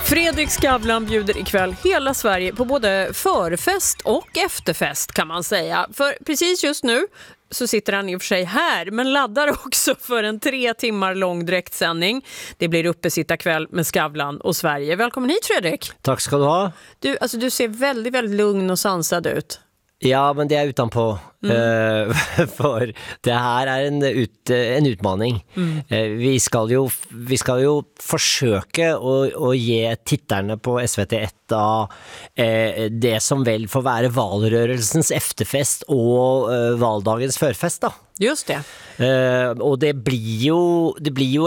Fredrik Skavlan bjuder ikväll hela Sverige på både förfest och efterfest kan man säga. För precis just nu så sitter han i och för sig här men laddar också för en 3 timmar lång direktsändning. Det blir uppesittarkväll med Skavlan och Sverige. Välkommen hit Fredrik. Tack ska du ha. Du ser väldigt, väldigt lugn och sansad ut. Ja, men det är utanpå. För det här är en utmaning. Vi ska ju försöka att ge tittarna på SVT1 det som väl får vara valrörelsens efterfest och valdagens förfest då. Just det. Och det blir ju